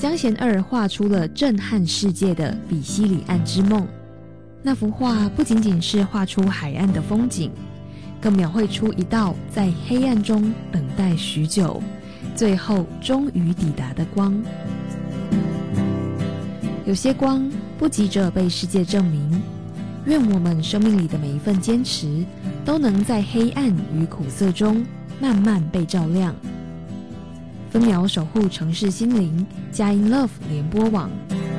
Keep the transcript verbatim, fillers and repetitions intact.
江贤二画出了震撼世界的比西里岸之梦。那幅画不仅仅是画出海岸的风景，更描绘出一道在黑暗中等待许久，最后终于抵达的光。有些光不急着被世界证明，愿我们生命里的每一份坚持，都能在黑暗与苦涩中慢慢被照亮。分秒守护城市心灵，佳音 Love 联播网。